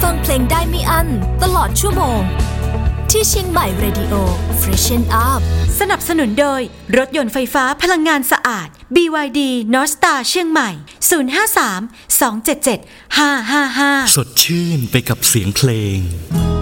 ฟังเพลงได้ไม่อั้นตลอดชั่วโมงที่เชียงใหม่ Radio Freshen Up สนับสนุนโดยรถยนต์ไฟฟ้าพลังงานสะอาด BYD North Star เชียงใหม่ 053 277 555 สดชื่นไปกับเสียงเพลง